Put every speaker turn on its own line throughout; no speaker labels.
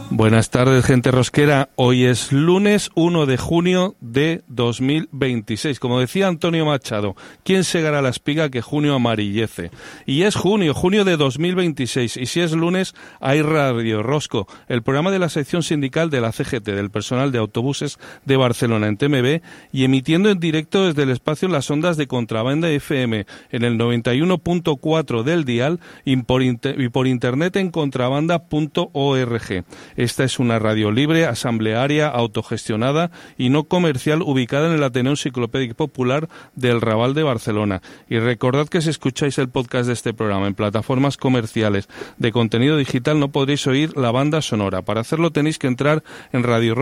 Buenas tardes, gente rosquera. Hoy es lunes 1 de junio de 2026. Como decía Antonio Machado, ¿quién segará la espiga que junio amarillece? Y es junio de 2026. Y si es lunes, hay Radio Rosco, el programa de la sección sindical de la CGT, del personal de autobuses de Barcelona en TMB, y emitiendo en directo desde el espacio en las ondas de Contrabanda FM, en el 91.4 del dial y por internet en contrabanda.org. Esta es una radio libre, asamblearia, autogestionada y no comercial, ubicada en el Ateneo Enciclopédico Popular del Raval de Barcelona. Y recordad que si escucháis el podcast de este programa en plataformas comerciales de contenido digital no podréis oír la banda sonora. Para hacerlo tenéis que entrar en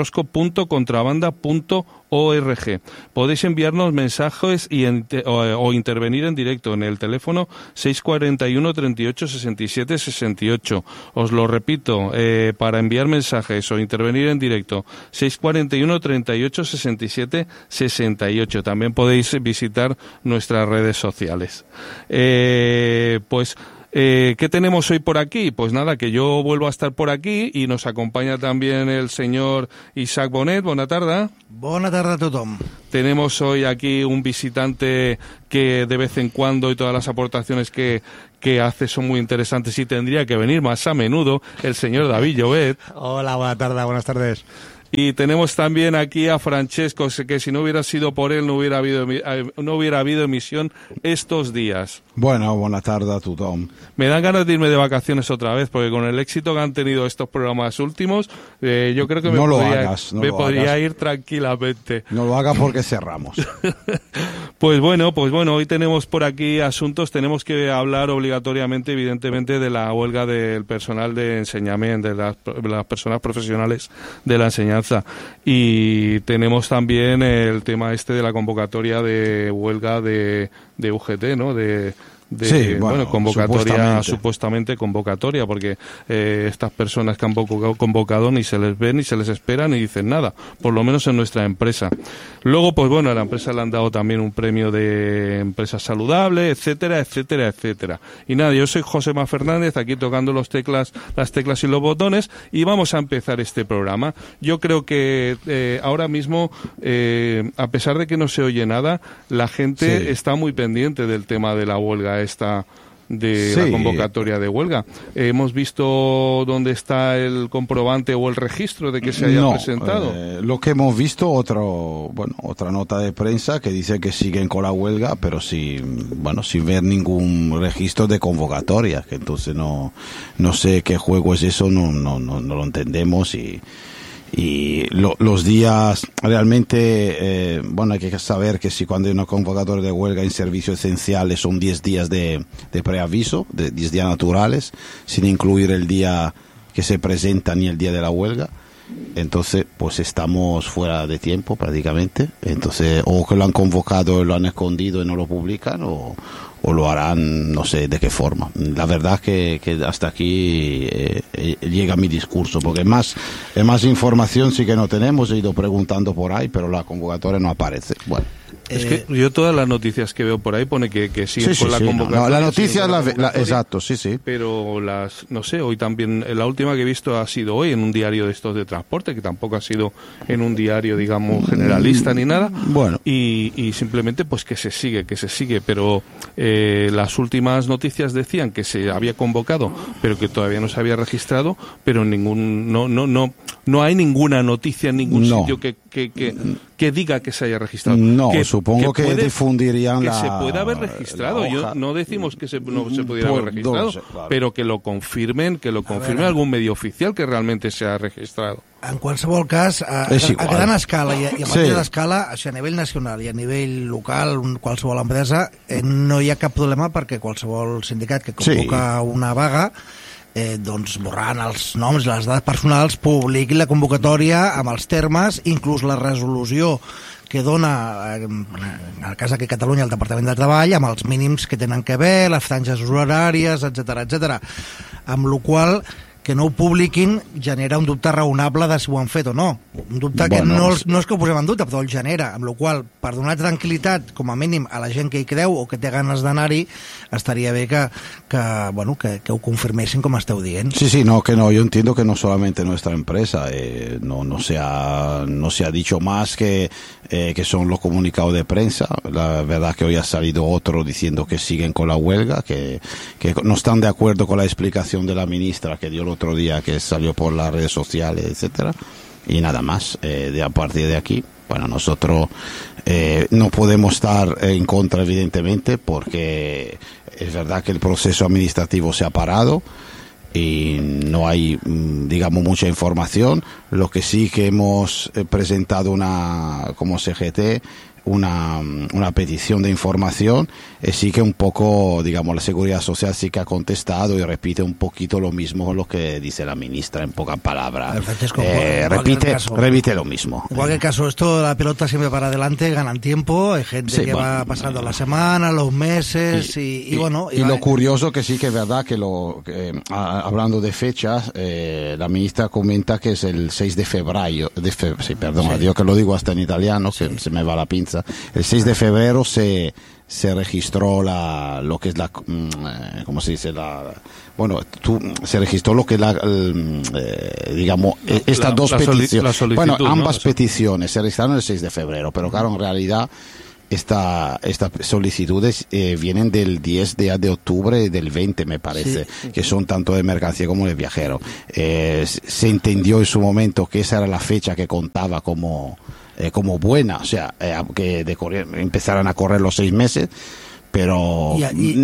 radiorosco.contrabanda.org. Podéis enviarnos mensajes o intervenir en directo en el teléfono 641 38 67 68. Os lo repito, para enviar mensajes o intervenir en directo 641 38 67 68. También podéis visitar nuestras redes sociales. ¿Qué tenemos hoy por aquí? Pues nada, que yo vuelvo a estar por aquí y nos acompaña también el señor Isaac Bonet. Buena tarde.
Bona tarda a tothom.
Tenemos hoy aquí un visitante que de vez en cuando, y todas las aportaciones que hace son muy interesantes y tendría que venir más a menudo, el señor David Llobet.
Hola, buenas tardes.
Y tenemos también aquí a Francesco, que si no hubiera sido por él no hubiera habido emisión estos días.
Bueno, buenas tardes a tothom.
Me dan ganas de irme de vacaciones otra vez, porque con el éxito que han tenido estos programas últimos, yo creo que me podría ir tranquilamente.
No lo hagas porque cerramos.
Pues bueno, hoy tenemos por aquí asuntos. Tenemos que hablar obligatoriamente, evidentemente, de la huelga del personal de enseñamiento, de las personas profesionales de la enseñanza. Y tenemos también el tema de la convocatoria de huelga de UGT, ¿no?
Sí,
supuestamente convocatoria, porque estas personas que han convocado ni se les ve, ni se les espera, ni dicen nada, por lo menos en nuestra empresa. Luego, pues bueno, a la empresa le han dado también un premio de empresa saludable, etcétera, etcétera, etcétera. Y nada, yo soy Josema Fernández, aquí tocando las teclas y los botones, y vamos a empezar este programa. Yo creo que ahora mismo, a pesar de que no se oye nada, la gente está muy pendiente del tema de la huelga la convocatoria de huelga. Hemos visto dónde está el comprobante o el registro de que se haya presentado.
Lo que hemos visto, otra nota de prensa que dice que siguen con la huelga, pero sin ver ningún registro de convocatoria, que entonces no sé qué juego es eso, no lo entendemos. Y los días realmente, hay que saber que si cuando hay una convocatoria de huelga en servicios esenciales son 10 días de preaviso, de 10 días naturales, sin incluir el día que se presenta ni el día de la huelga. Entonces, pues estamos fuera de tiempo prácticamente. Entonces, o que lo han convocado y lo han escondido y no lo publican, o lo harán, no sé de qué forma. La verdad que hasta aquí llega mi discurso, porque más información sí que no tenemos. He ido preguntando por ahí, pero la convocatoria no aparece. Bueno.
Es que yo todas las noticias que veo por ahí pone que siguen con la convocatoria.
No, la noticia exacto, sí.
Pero no sé, hoy también, la última que he visto ha sido hoy en un diario de estos de transporte, que tampoco ha sido en un diario, digamos, generalista ni nada.
Bueno.
Y simplemente pues que se sigue, pero las últimas noticias decían que se había convocado, pero que todavía no se había registrado, pero no hay ninguna noticia en ningún sitio que diga que se haya registrado.
No, supongo que difundirían
que se pueda haber registrado. No decimos que no se pudiera haber registrado, pero que lo confirmen algún medio oficial que realmente se ha registrado.
En qualsevol cas, a gran escala i a mateixa escala, a nivell nacional i a nivell local, qualsevol empresa, no hi ha cap problema perquè qualsevol sindicat que convoca una vaga doncs borrant els noms i les dades personals publiqui la convocatòria amb els termes, inclús la resolució que dona, en el cas aquí a Catalunya, el Departament de Treball, amb els mínims que tenen que ver, les franges horàries, etc. Amb la qual que no ho publiquin genera un dubte raonable de si ho han fet o no. Un dubte que no és que ho posem en dubte, però el genera, amb la qual cosa, per donar tranquil·litat, com a mínim, a la gent que hi creu o que té ganes d'anar-hi, estaria bé que ho confirmessin com esteu dient.
Sí, no, yo entiendo que no solamente nuestra empresa, no se ha dicho más que son los comunicados de prensa. La verdad que hoy ha salido otro diciendo que siguen con la huelga, que no están de acuerdo con la explicación de la ministra que dio el otro día, que salió por las redes sociales, etcétera, y nada más. A partir de aquí, bueno, nosotros no podemos estar en contra, evidentemente, porque es verdad que el proceso administrativo se ha parado y no hay, digamos, mucha información. Lo que sí que hemos presentado como CGT una petición de información, sí que un poco, digamos, la Seguridad Social sí que ha contestado y repite un poquito lo mismo lo que dice la ministra, en pocas palabras. Repite lo mismo.
En cualquier caso, la pelota siempre para adelante, ganan tiempo, hay gente que va pasando la semana, los meses y bueno...
Y lo curioso que sí que es verdad que hablando de fechas, la ministra comenta que es el 6 de febrero, Dios que lo digo hasta en italiano, se me va la pinza. El 6 de febrero se registró lo que es ¿cómo se dice? Se registró lo que digamos, estas dos peticiones. Bueno, ambas peticiones se registraron el 6 de febrero, pero claro, en realidad estas solicitudes vienen del 10 de octubre del 20, me parece, que son tanto de mercancía como de viajero. Se entendió en su momento que esa era la fecha que contaba como buena, o sea, que empezaran a correr los 6 meses, pero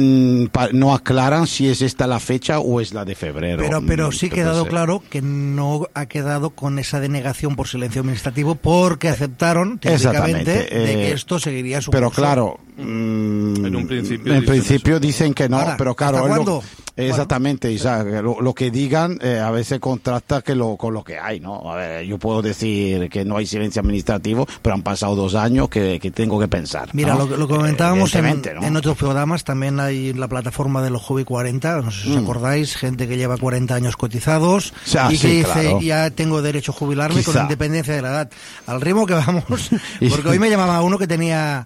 no aclaran si es esta la fecha o es la de febrero.
Pero sí ha quedado claro que no ha quedado con esa denegación por silencio administrativo, porque aceptaron teóricamente de que esto seguiría su
Pero
curso.
claro,
en un
principio dicen que no.
Ahora,
pero claro,
¿hasta cuándo?
Exactamente, Isaac, lo que digan a veces contrasta con lo que hay, ¿no? A ver, yo puedo decir que no hay silencio administrativo, pero han pasado 2 años que tengo que pensar,
Mira,
¿no?
lo comentábamos
¿no?
en otros programas, también hay la plataforma de los Hobby 40, no sé si os acordáis, gente que lleva 40 años cotizados y que dice, claro, ya tengo derecho a jubilarme con independencia de la edad. Al ritmo que vamos, porque hoy me llamaba uno que tenía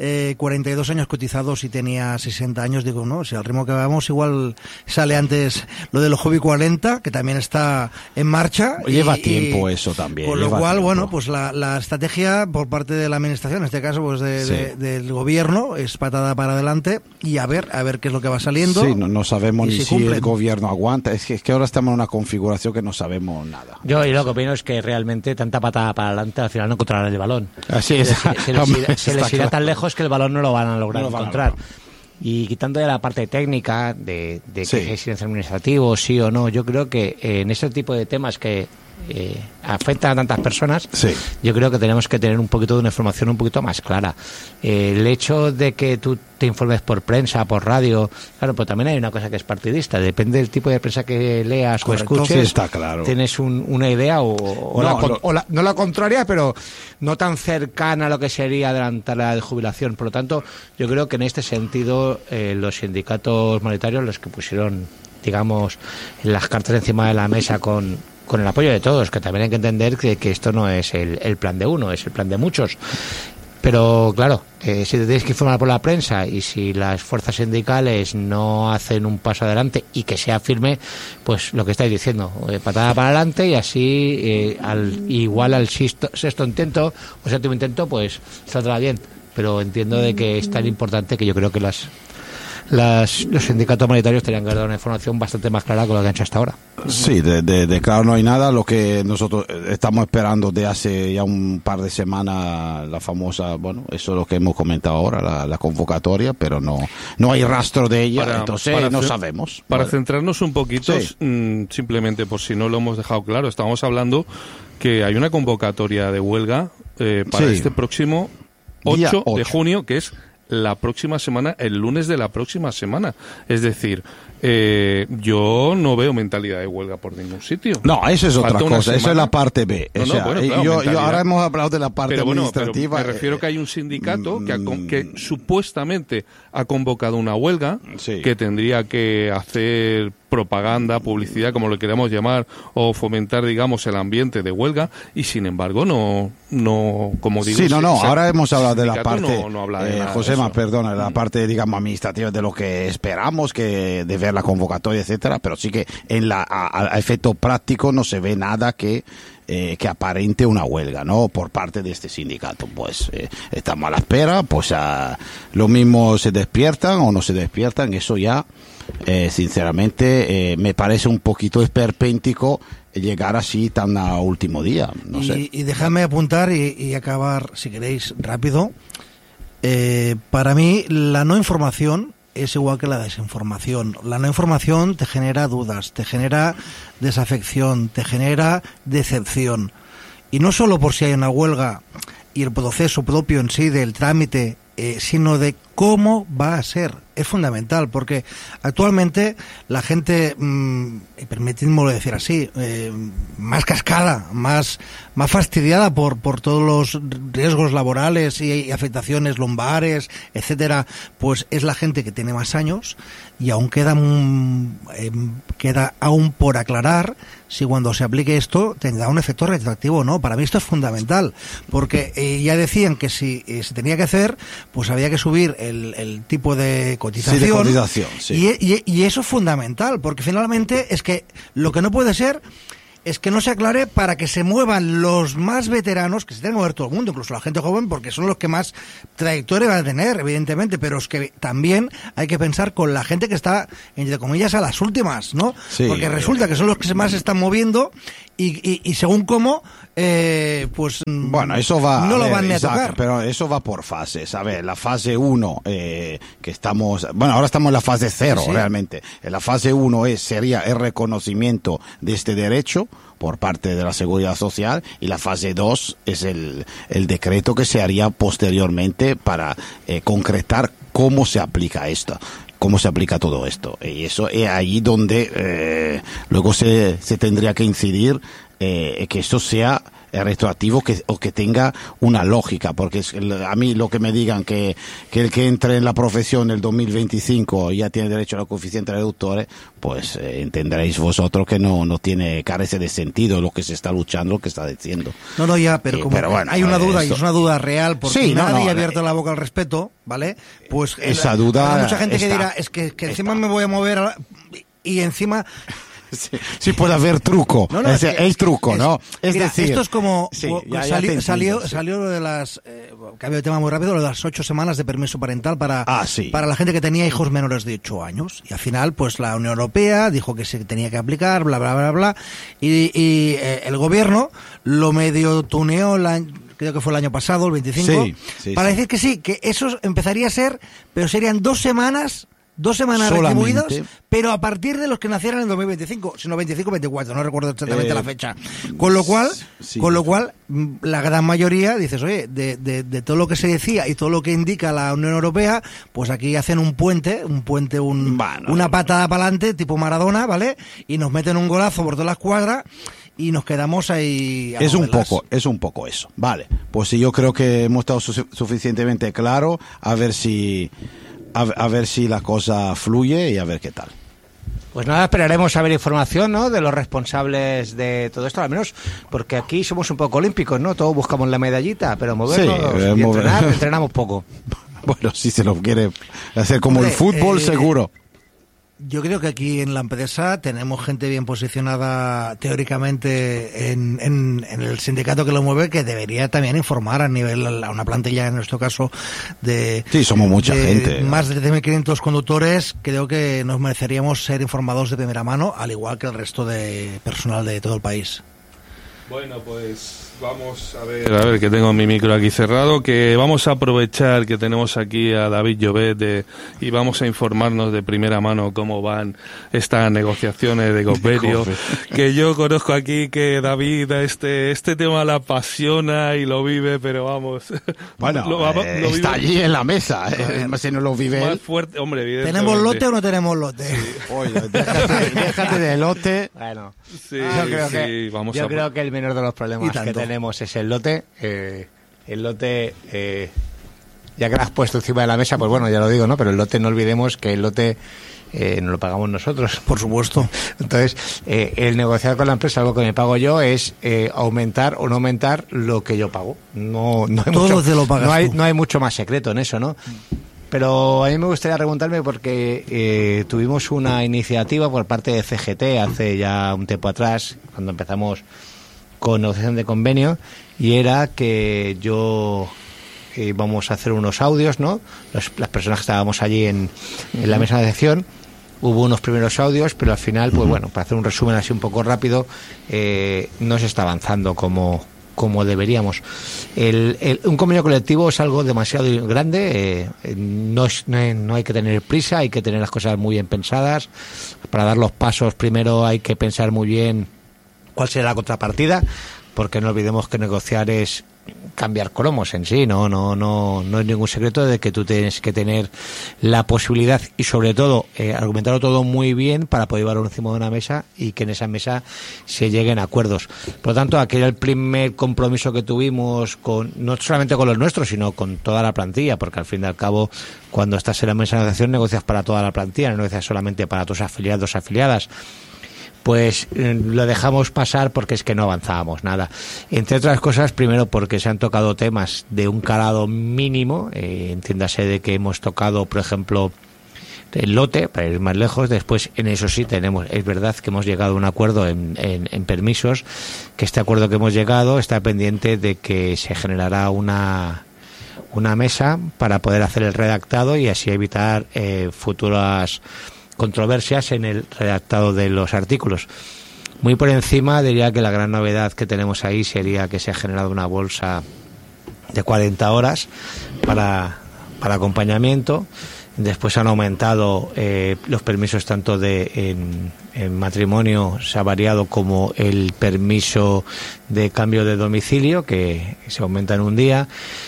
42 años cotizados y tenía 60 años, digo, no, si al ritmo que vamos igual sale antes lo de los Hobby 40, que también está en marcha.
Lleva tiempo eso también.
Por lo cual, bueno, pues la estrategia por parte de la administración, en este caso pues del gobierno, es patada para adelante y a ver qué es lo que va saliendo.
Sí, no sabemos ni si el gobierno aguanta. Es que ahora estamos en una configuración que no sabemos nada.
Yo lo que opino es que realmente tanta patada para adelante al final no encontrarán el balón.
Así es.
Se les irá tan lejos que el balón no lo van a lograr encontrar. Y quitando de la parte técnica de que hay silencio administrativo, sí o no, yo creo que en ese tipo de temas que afectan a tantas personas, yo creo que tenemos que tener un poquito de una información un poquito más clara. El hecho de que tú te informes por prensa, por radio, claro, pero también hay una cosa que es partidista, depende del tipo de prensa que leas o escuches,
está claro.
Tienes una idea no la contraria, pero no tan cercana a lo que sería adelantar la de jubilación. Por lo tanto, yo creo que en este sentido los sindicatos mayoritarios, los que pusieron, digamos, las cartas encima de la mesa con el apoyo de todos, que también hay que entender que esto no es el plan de uno, es el plan de muchos. Pero claro, si te tienes que informar por la prensa y si las fuerzas sindicales no hacen un paso adelante y que sea firme, pues lo que estáis diciendo, patada para adelante y así igual al sexto intento o séptimo intento pues saldrá bien. Pero entiendo de que es tan importante que yo creo que los sindicatos mayoritarios tenían que dar una información bastante más clara con lo que han hecho hasta ahora.
Sí, de claro no hay nada. Lo que nosotros estamos esperando de hace ya un par de semanas, la famosa, bueno, eso es lo que hemos comentado ahora, la convocatoria, pero no hay rastro de ella, entonces no sabemos.
Para centrarnos un poquito, simplemente por si no lo hemos dejado claro, estamos hablando que hay una convocatoria de huelga para este próximo 8 de junio, que es la próxima semana, el lunes de la próxima semana. Es decir, yo no veo mentalidad de huelga por ningún sitio.
No, eso es otra cosa, eso es la parte B.
Yo
ahora hemos hablado de la parte administrativa.
Pero me refiero que hay un sindicato que supuestamente ha convocado una huelga que tendría que hacer propaganda, publicidad, como lo queramos llamar, o fomentar, digamos, el ambiente de huelga, y sin embargo no como digo...
Sí, ahora hemos hablado de la parte,
no habla de
Josema, perdona, la parte, digamos, administrativa de lo que esperamos, que de ver la convocatoria, etcétera, pero sí que a efecto práctico no se ve nada que aparente una huelga, ¿no? Por parte de este sindicato. Pues estamos a la espera, pues lo mismo se despiertan o no se despiertan, eso ya, sinceramente, me parece un poquito esperpéntico llegar así tan a último día, no sé.
Y déjame apuntar y acabar, si queréis, rápido. Para mí, la no información es igual que la desinformación. La no información te genera dudas, te genera desafección, te genera decepción. Y no solo por si hay una huelga y el proceso propio en sí del trámite, sino de cómo va a ser. Es fundamental, porque actualmente la gente, y permitidmelo decir así, más cascada, más fastidiada por todos los riesgos laborales y afectaciones lumbares, etcétera, pues es la gente que tiene más años, y aún queda aún por aclarar si cuando se aplique esto tendrá un efecto retroactivo o no. Para mí esto es fundamental, porque ya decían que si se tenía que hacer, pues había que subir el tipo de cotización.
Sí, de cotización, sí.
Y eso es fundamental, porque finalmente es que lo que no puede ser es que no se aclare para que se muevan los más veteranos, que se tiene que mover todo el mundo, incluso la gente joven, porque son los que más trayectoria van a tener, evidentemente, pero es que también hay que pensar con la gente que está, entre comillas, a las últimas, ¿no?
Sí,
porque resulta que son los que más se están moviendo y según cómo, pues
bueno, eso va,
no lo van a tocar.
Pero eso va por fases. A ver, la fase 1, que estamos, bueno, ahora estamos en la fase 0, sí. Realmente. En la fase 1 sería el reconocimiento de este derecho por parte de la Seguridad Social, y la fase 2 es el decreto que se haría posteriormente para concretar cómo se aplica esto. Cómo se aplica todo esto, y eso es ahí donde luego se tendría que incidir que esto sea retroactivo, o que tenga una lógica, porque a mí lo que me digan que el que entre en la profesión en el 2025 ya tiene derecho a la coeficiente reductores, pues entenderéis vosotros que no carece de sentido lo que se está luchando, lo que está diciendo.
No, ya, pero bueno, hay una duda, y es una duda real, porque sí, nadie ha abierto la boca al respecto, ¿vale? Pues
esa duda
hay mucha gente que dirá, es que encima me voy a mover y encima...
Sí puede haber truco, no, es truco, ¿no? Es
mira,
decir,
esto es como
sí,
salió lo de las cambio de tema muy rápido, lo de las 8 semanas de permiso parental para la gente que tenía hijos menores de 8 años, y al final pues la Unión Europea dijo que se tenía que aplicar, bla bla bla bla, y el gobierno lo medio tuneó creo que fue el año pasado, el 25, para decir que sí, que eso empezaría a ser, pero serían 2 semanas retribuidos, pero a partir de los que nacieran en 2025, sino 25-24, no recuerdo exactamente la fecha. Con lo cual, la gran mayoría, dices, oye, de todo lo que se decía y todo lo que indica la Unión Europea, pues aquí hacen un puente, una patada para adelante, tipo Maradona, ¿vale? Y nos meten un golazo por todas las cuadras y nos quedamos ahí.
Es un poco eso. Vale, pues sí, yo creo que hemos estado suficientemente claro, a ver si la cosa fluye y a ver qué tal.
Pues nada, esperaremos a ver información, ¿no?, de los responsables de todo esto, al menos porque aquí somos un poco olímpicos, ¿no? Todos buscamos la medallita, pero movernos y entrenamos poco.
Bueno, si se lo quiere hacer como el fútbol, seguro.
Yo creo que aquí en la empresa tenemos gente bien posicionada teóricamente en el sindicato que lo mueve, que debería también informar a nivel, a una plantilla en nuestro caso de...
Sí, somos mucha gente.
Más de 13.500 conductores. Creo que nos mereceríamos ser informados de primera mano, al igual que el resto de personal de todo el país.
Bueno, pues vamos a ver que tengo mi micro aquí cerrado, que vamos a aprovechar que tenemos aquí a David Llobet y vamos a informarnos de primera mano cómo van estas negociaciones de convenio, que yo conozco aquí que David este tema la apasiona y lo vive, pero vamos,
bueno, lo vive, está allí en la mesa, si no lo vive
más fuerte, hombre, evidentemente.
¿Tenemos lote o no tenemos lote?
Sí. Oye, déjate de lote.
Bueno,
sí,
yo creo que el menor de los problemas que tenemos es el lote. Ya que lo has puesto encima de la mesa, pues bueno, ya lo digo, ¿no? Pero el lote, no olvidemos que el lote nos lo pagamos nosotros.
Por supuesto.
Entonces, el negociar con la empresa, algo que me pago yo, es aumentar o no aumentar lo que yo pago. No hay
todo
mucho,
te lo pagas
no hay mucho más secreto en eso, ¿no? Pero a mí me gustaría preguntarme porque tuvimos una iniciativa por parte de CGT hace ya un tiempo atrás, cuando empezamos con negociación de convenio, y era que yo íbamos a hacer unos audios, ¿no? Las personas que estábamos allí en la mesa de negociación, hubo unos primeros audios, pero al final, pues bueno, para hacer un resumen así un poco rápido, no se está avanzando como deberíamos. Un convenio colectivo es algo demasiado grande, no hay que tener prisa, hay que tener las cosas muy bien pensadas. Para dar los pasos, primero hay que pensar muy bien cuál será la contrapartida, porque no olvidemos que negociar es cambiar cromos en sí, no es ningún secreto de que tú tienes que tener la posibilidad y sobre todo argumentarlo todo muy bien para poder llevarlo encima de una mesa y que en esa mesa se lleguen a acuerdos. Por lo tanto, aquel era el primer compromiso que tuvimos no solamente con los nuestros, sino con toda la plantilla, porque al fin y al cabo, cuando estás en la mesa de negociación, negocias para toda la plantilla, no negocias solamente para tus afiliados o afiliadas. Pues lo dejamos pasar porque es que no avanzábamos nada. Entre otras cosas, primero porque se han tocado temas de un calado mínimo, entiéndase de que hemos tocado, por ejemplo, el lote, para ir más lejos. Después, en eso sí es verdad que hemos llegado a un acuerdo en permisos, que este acuerdo que hemos llegado está pendiente de que se generará una mesa para poder hacer el redactado y así evitar futuras controversias en el redactado de los artículos. Muy por encima diría que la gran novedad que tenemos ahí sería que se ha generado una bolsa de 40 horas para acompañamiento. Después han aumentado los permisos tanto en matrimonio, se ha variado, como el permiso de cambio de domicilio, que se aumenta en un día.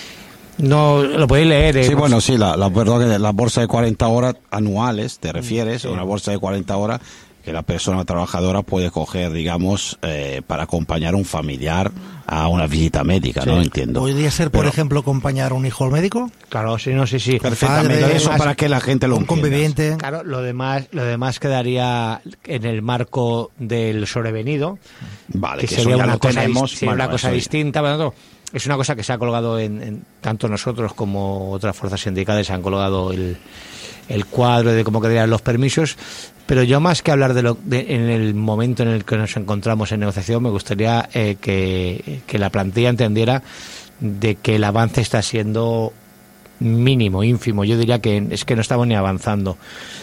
No, lo podéis leer.
Sí, bueno, sí, la bolsa de 40 horas anuales, te refieres, sí. Una bolsa de 40 horas que la persona trabajadora puede coger, digamos, para acompañar a un familiar a una visita médica, sí. ¿No? Entiendo.
¿Podría ser, por ejemplo, acompañar a un hijo al médico?
Claro, sí, no, sí.
Perfectamente.
Padre,
eso para que la gente lo entienda.
Un conviviente.
Claro, lo demás quedaría en el marco del sobrevenido.
Vale,
que sería una cosa distinta. Bueno, es una cosa que se ha colgado en tanto nosotros como otras fuerzas sindicales han colgado el cuadro de cómo quedarían los permisos, pero yo, más que hablar en el momento en el que nos encontramos en negociación, me gustaría que la plantilla entendiera de que el avance está siendo mínimo, ínfimo. Yo diría que es que no estamos ni avanzando.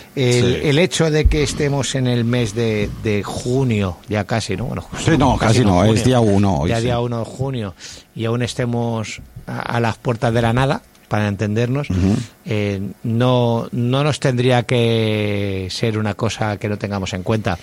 El hecho de que estemos en el mes de junio, ya casi, ¿no? Bueno,
sí, no, casi no, junio, es día 1.
Ya día 1 de junio, y aún estemos a las puertas de la nada, para entendernos, no nos tendría que ser una cosa que no tengamos en cuenta.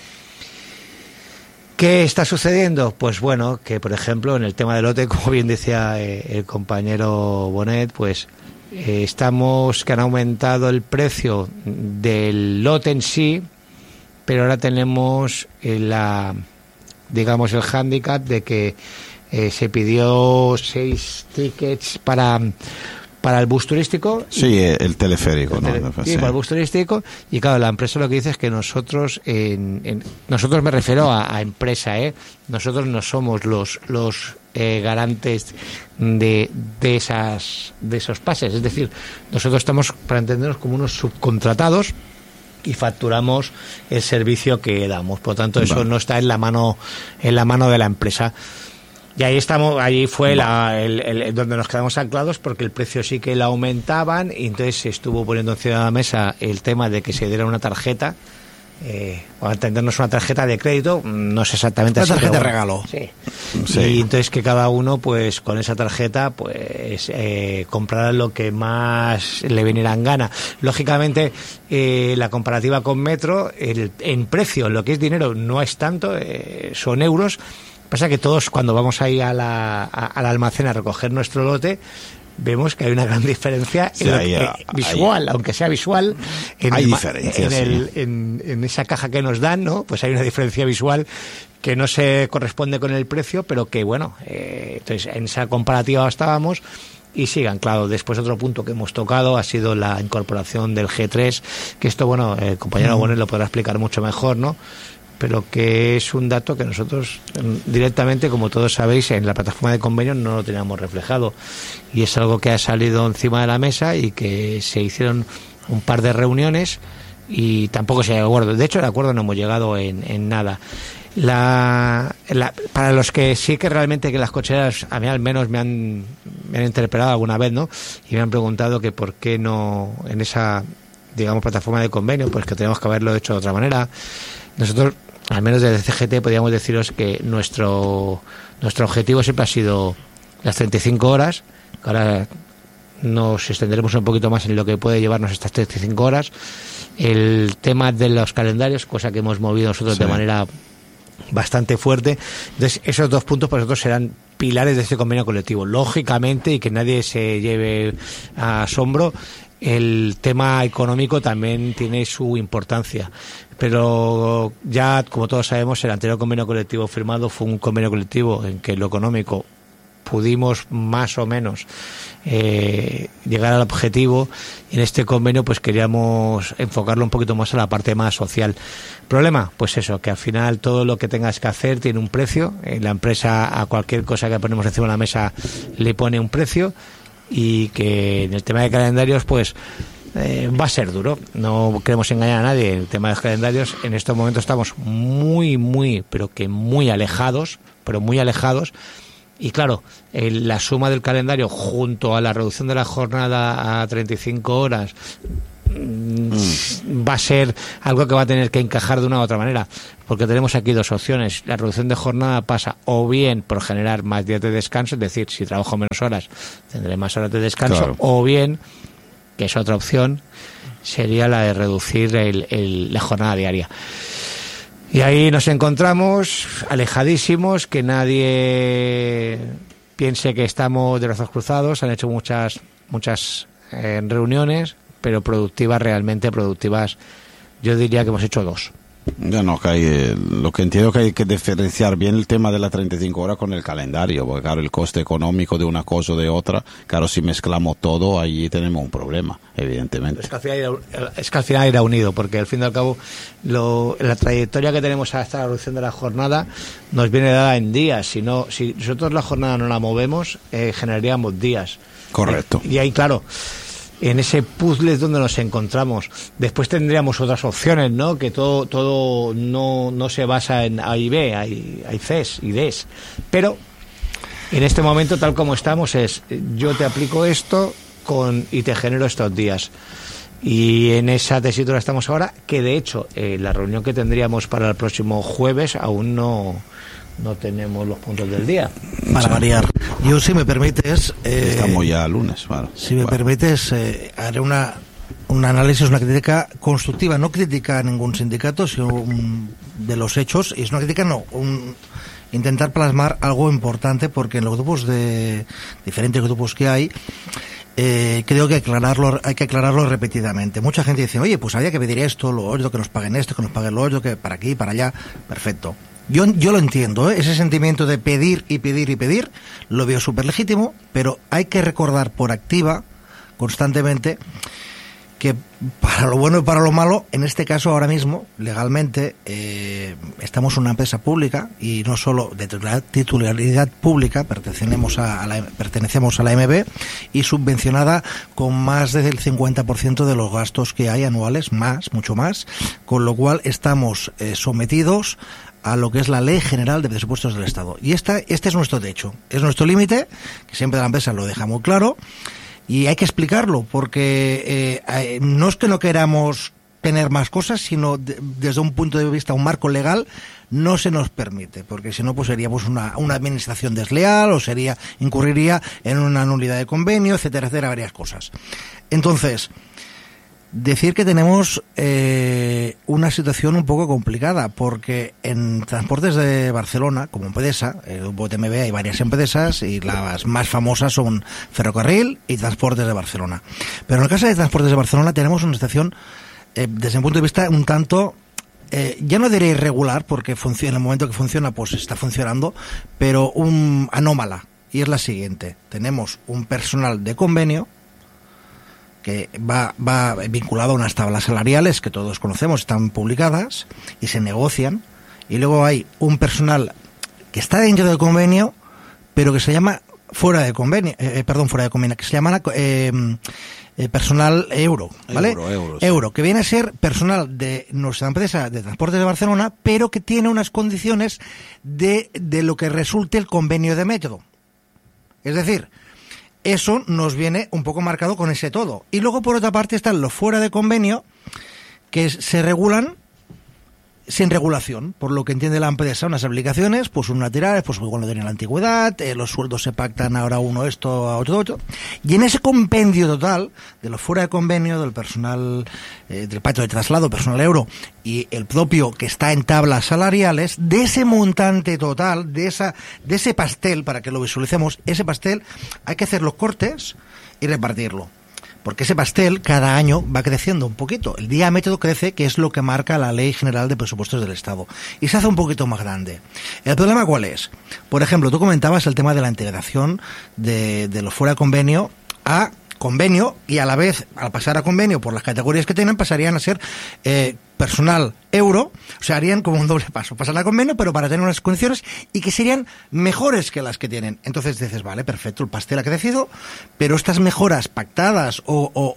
¿Qué está sucediendo? Pues bueno, que por ejemplo en el tema del lote, como bien decía el compañero Bonet, pues estamos que han aumentado el precio del lote en sí, pero ahora tenemos el hándicap de que se pidió 6 tickets para el bus turístico.
Sí, el teleférico, ¿no?
Sí, para el bus turístico. Y claro, la empresa lo que dice es que nosotros, nosotros me refiero a empresa, nosotros no somos los garantes de esos pases. Es decir, nosotros estamos, para entendernos, como unos subcontratados y facturamos el servicio que damos. Por lo tanto, eso no está en la mano de la empresa. Y ahí fue donde nos quedamos anclados, porque el precio sí que lo aumentaban, y entonces se estuvo poniendo encima de la mesa el tema de que se diera una tarjeta, para entendernos, una tarjeta de crédito, no sé exactamente.
Una tarjeta de regalo.
Sí. Y entonces que cada uno, pues con esa tarjeta, pues comprara lo que más le viniera en gana. Lógicamente, la comparativa con Metro, en precio, lo que es dinero, no es tanto, son euros. Pasa que todos, cuando vamos ahí al almacén a recoger nuestro lote, vemos que hay una gran diferencia visual, aunque sea visual, en esa caja que nos dan, ¿no? Pues hay una diferencia visual que no se corresponde con el precio, pero que bueno, entonces en esa comparativa estábamos, y sigan. Claro, después otro punto que hemos tocado ha sido la incorporación del G3, que esto, bueno, el compañero Bonet lo podrá explicar mucho mejor, ¿no? Pero que es un dato que nosotros directamente, como todos sabéis, en la plataforma de convenios no lo teníamos reflejado, y es algo que ha salido encima de la mesa y que se hicieron un par de reuniones y tampoco se ha llegado a acuerdo. De hecho, el acuerdo no hemos llegado en nada. Para los que sí que realmente que las cocheras, a mí al menos me han interpelado alguna vez, ¿no? Y me han preguntado que por qué no en esa, digamos, plataforma de convenio, pues que tenemos que haberlo hecho de otra manera. Nosotros, al menos desde CGT, podríamos deciros que nuestro objetivo siempre ha sido las 35 horas. Ahora nos extenderemos un poquito más en lo que puede llevarnos estas 35 horas. El tema de los calendarios, cosa que hemos movido nosotros de manera bastante fuerte. Entonces, esos dos puntos para nosotros serán pilares de este convenio colectivo. Lógicamente, y que nadie se lleve a asombro, el tema económico también tiene su importancia. Pero ya, como todos sabemos, el anterior convenio colectivo firmado fue un convenio colectivo en que lo económico pudimos más o menos llegar al objetivo. En este convenio pues queríamos enfocarlo un poquito más a la parte más social. ¿Problema? Pues eso, que al final todo lo que tengas que hacer tiene un precio. La empresa a cualquier cosa que ponemos encima de la mesa le pone un precio, y que en el tema de calendarios pues va a ser duro. No queremos engañar a nadie. El tema de los calendarios, en estos momentos estamos muy, pero que muy alejados, y claro, la suma del calendario junto a la reducción de la jornada a 35 horas va a ser algo que va a tener que encajar de una u otra manera, porque tenemos aquí dos opciones. La reducción de jornada pasa o bien por generar más días de descanso, es decir, si trabajo menos horas tendré más horas de descanso, claro. O bien, que es otra opción, sería la de reducir la jornada diaria. Y ahí nos encontramos alejadísimos, que nadie piense que estamos de brazos cruzados. Han hecho muchas reuniones, pero productivas, realmente productivas, yo diría que hemos hecho 2.
Ya no, que hay, lo que entiendo que hay que diferenciar bien el tema de las 35 horas con el calendario, porque claro, el coste económico de una cosa o de otra, claro, si mezclamos todo, allí tenemos un problema, evidentemente.
Es que al final irá unido, porque al fin y al cabo la trayectoria que tenemos hasta la reducción de la jornada nos viene dada en días. Si nosotros la jornada no la movemos, generaríamos días.
Correcto.
Y ahí, claro, en ese puzzle es donde nos encontramos. Después tendríamos otras opciones, ¿no? Que todo no se basa en A y B, hay Cs y Ds. Pero en este momento, tal como estamos, es yo te aplico esto y te genero estos días. Y en esa tesitura estamos ahora, que de hecho la reunión que tendríamos para el próximo jueves aún no tenemos los puntos del día.
Para variar. Yo, si me permites...
estamos ya lunes, claro.
Si me permites, haré un análisis, una crítica constructiva. No crítica a ningún sindicato, sino de los hechos. Y es una crítica, intentar plasmar algo importante, porque en los grupos diferentes grupos que hay, creo que hay que aclararlo repetidamente. Mucha gente dice, oye, pues había que pedir esto, lo otro, que nos paguen esto, que nos paguen lo otro, que para aquí, para allá. Perfecto. Yo lo entiendo, ese sentimiento de pedir y pedir y pedir, lo veo súper legítimo, pero hay que recordar por activa, constantemente, que para lo bueno y para lo malo, en este caso ahora mismo, legalmente, estamos en una empresa pública, y no solo de titularidad pública, pertenecemos a la MB, y subvencionada con más del 50% de los gastos que hay anuales, mucho más, con lo cual estamos sometidos a lo que es la Ley General de Presupuestos del Estado. Y este es nuestro techo, es nuestro límite, que siempre la empresa lo deja muy claro, y hay que explicarlo, porque no es que no queramos tener más cosas, sino desde un punto de vista, un marco legal, no se nos permite, porque si no, pues seríamos una administración desleal, o incurriría en una nulidad de convenio, etcétera, varias cosas. Entonces, decir que tenemos una situación un poco complicada, porque en Transportes de Barcelona, como empresa, el grupo TMB, hay varias empresas, y las más famosas son Ferrocarril y Transportes de Barcelona. Pero en el caso de Transportes de Barcelona tenemos una situación, desde mi punto de vista, un tanto, ya no diré irregular, porque en el momento que funciona, pues está funcionando, pero anómala. y es la siguiente. Tenemos un personal de convenio que va vinculado a unas tablas salariales que todos conocemos, están publicadas y se negocian, y luego hay un personal que está dentro del convenio, pero que se llama fuera de convenio, que se llama personal euro, ¿vale? Euro, que viene a ser personal de nuestra empresa de Transportes de Barcelona, pero que tiene unas condiciones de lo que resulte el convenio de Metro. Es decir, eso nos viene un poco marcado con ese todo. Y luego, por otra parte, están los fuera de convenio, que se regulan sin regulación, por lo que entiende la empresa, unas aplicaciones, pues unos laterales, pues igual no tienen la antigüedad, los sueldos se pactan ahora uno esto, a otro, y en ese compendio total de los fuera de convenio, del personal, del pacto de traslado, personal euro, y el propio que está en tablas salariales, de ese montante total, de ese pastel, para que lo visualicemos, ese pastel, hay que hacer los cortes y repartirlo. Porque ese pastel cada año va creciendo un poquito. El diámetro crece, que es lo que marca la Ley General de Presupuestos del Estado. Y se hace un poquito más grande. ¿El problema cuál es? Por ejemplo, tú comentabas el tema de la integración de los fuera de convenio a convenio, y a la vez, al pasar a convenio por las categorías que tienen, pasarían a ser personal euro, o sea, harían como un doble paso, pasar a convenio, pero para tener unas condiciones y que serían mejores que las que tienen. Entonces dices, vale, perfecto, el pastel ha crecido, pero estas mejoras pactadas o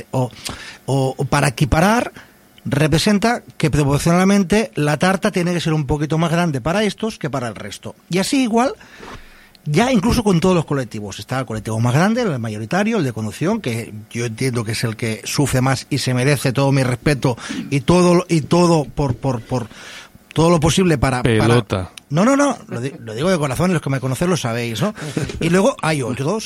para equiparar, representa que proporcionalmente la tarta tiene que ser un poquito más grande para estos que para el resto. Y así igual, ya incluso con todos los colectivos. Está el colectivo más grande, el mayoritario, el de conducción, que yo entiendo que es el que sufre más y se merece todo mi respeto y todo por todo lo posible para...
Pelota.
No, lo digo de corazón, los que me conocen lo sabéis, ¿no? Y luego hay otros